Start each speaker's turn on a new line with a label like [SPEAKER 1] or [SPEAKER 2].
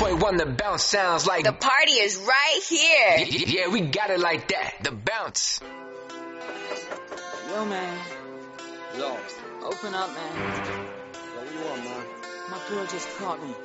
[SPEAKER 1] 106.1, the bounce sounds like
[SPEAKER 2] The party is right here.
[SPEAKER 1] Yeah, we got it like that. The bounce.
[SPEAKER 3] Yo, man.
[SPEAKER 4] Yo.
[SPEAKER 3] Open up, man.
[SPEAKER 4] What do you want, man?
[SPEAKER 3] My girl just caught me.